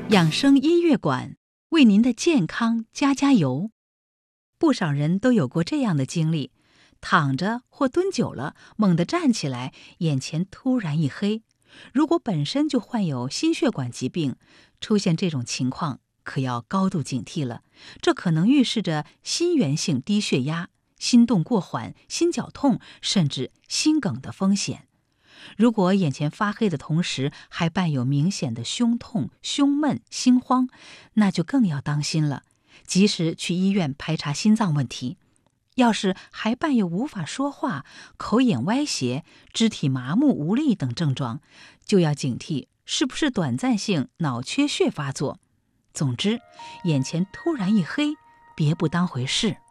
养生音乐馆为您的健康加油。不少人都有过这样的经历，躺着或蹲久了，猛地站起来，眼前突然一黑。如果本身就患有心血管疾病，出现这种情况可要高度警惕了，这可能预示着心源性低血压、心动过缓、心绞痛，甚至心梗的风险。如果眼前发黑的同时还伴有明显的胸痛、胸闷、心慌，那就更要当心了，及时去医院排查心脏问题。要是还伴有无法说话、口眼歪斜、肢体麻木无力等症状，就要警惕是不是短暂性脑缺血发作。总之，眼前突然一黑，别不当回事。